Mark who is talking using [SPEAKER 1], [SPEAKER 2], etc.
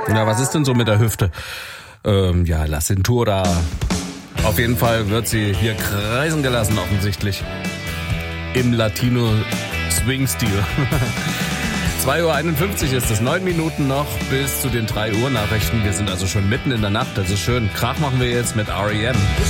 [SPEAKER 1] Ja, was ist denn so mit der Hüfte? La Cintura. Auf jeden Fall wird sie hier kreisen gelassen, offensichtlich. Im Latino-Swing-Stil. 2:51 Uhr ist es, 9 Minuten noch bis zu den 3 Uhr Nachrichten. Wir sind also schon mitten in der Nacht, also schön. Krach machen wir jetzt mit R.E.M.